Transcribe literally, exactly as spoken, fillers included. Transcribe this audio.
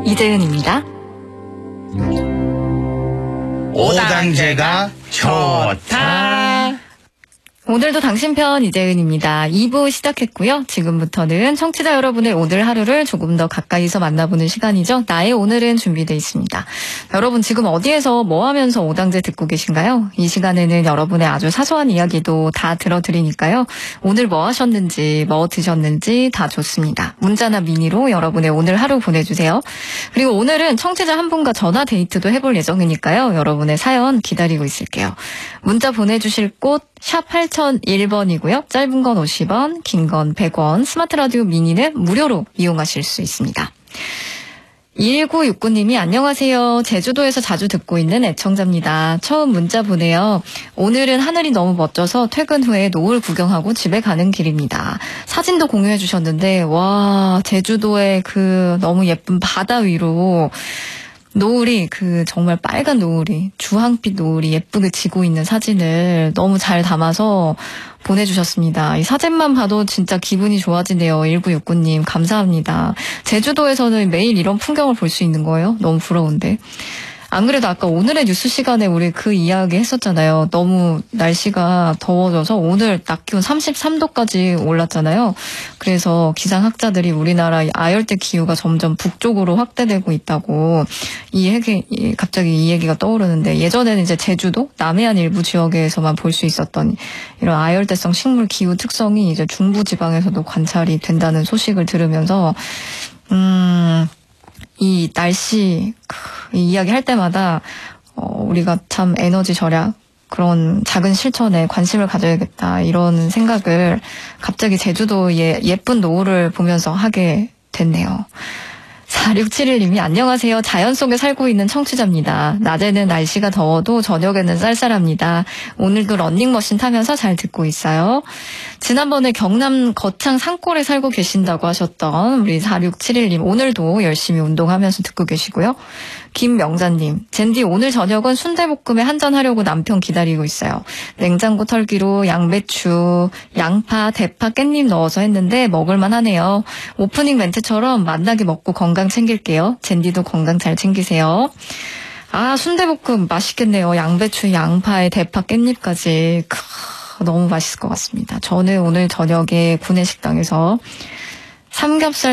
이재은입니다. 오당제가 좋다. 오늘도 당신 편 이재은입니다. 이 부 시작했고요. 지금부터는 청취자 여러분의 오늘 하루를 조금 더 가까이서 만나보는 시간이죠. 나의 오늘은 준비되어 있습니다. 여러분 지금 어디에서 뭐 하면서 오당제 듣고 계신가요? 이 시간에는 여러분의 아주 사소한 이야기도 다 들어드리니까요. 오늘 뭐 하셨는지 뭐 드셨는지 다 좋습니다. 문자나 미니로 여러분의 오늘 하루 보내주세요. 그리고 오늘은 청취자 한 분과 전화 데이트도 해볼 예정이니까요. 여러분의 사연 기다리고 있을게요. 문자 보내주실 곳 샵 팔공공일 번이고요. 짧은 건 오십 원, 긴 건 백 원, 스마트 라디오 미니는 무료로 이용하실 수 있습니다. 일구육구 님이 안녕하세요. 제주도에서 자주 듣고 있는 애청자입니다. 처음 문자 보내요. 오늘은 하늘이 너무 멋져서 퇴근 후에 노을 구경하고 집에 가는 길입니다. 사진도 공유해 주셨는데 와, 제주도의 그 너무 예쁜 바다 위로 노을이 그 정말 빨간 노을이 주황빛 노을이 예쁘게 지고 있는 사진을 너무 잘 담아서 보내주셨습니다. 이 사진만 봐도 진짜 기분이 좋아지네요. 일구육구 님 감사합니다. 제주도에서는 매일 이런 풍경을 볼 수 있는 거예요? 너무 부러운데. 안 그래도 아까 오늘의 뉴스 시간에 우리 그 이야기 했었잖아요. 너무 날씨가 더워져서 오늘 낮 기온 삼십삼 도까지 올랐잖아요. 그래서 기상학자들이 우리나라 아열대 기후가 점점 북쪽으로 확대되고 있다고 이 얘기, 갑자기 이 얘기가 떠오르는데 예전에는 이제 제주도, 남해안 일부 지역에서만 볼 수 있었던 이런 아열대성 식물 기후 특성이 이제 중부 지방에서도 관찰이 된다는 소식을 들으면서 음... 이 날씨 이 이야기 할 때마다 어, 우리가 참 에너지 절약 그런 작은 실천에 관심을 가져야겠다 이런 생각을 갑자기 제주도의 예쁜 노을을 보면서 하게 됐네요. 사육칠일 님이 안녕하세요. 자연 속에 살고 있는 청취자입니다. 낮에는 날씨가 더워도 저녁에는 쌀쌀합니다. 오늘도 러닝머신 타면서 잘 듣고 있어요. 지난번에 경남 거창 산골에 살고 계신다고 하셨던 우리 사육칠일 님 오늘도 열심히 운동하면서 듣고 계시고요. 김명자님, 젠디 오늘 저녁은 순대볶음에 한잔 하려고 남편 기다리고 있어요. 냉장고 털기로 양배추, 양파, 대파, 깻잎 넣어서 했는데 먹을만 하네요. 오프닝 멘트처럼 맛나게 먹고 건강 챙길게요. 젠디도 건강 잘 챙기세요. 아, 순대볶음 맛있겠네요. 양배추, 양파에 대파, 깻잎까지. 크, 너무 맛있을 것 같습니다. 저는 오늘 저녁에 구내식당에서 삼겹살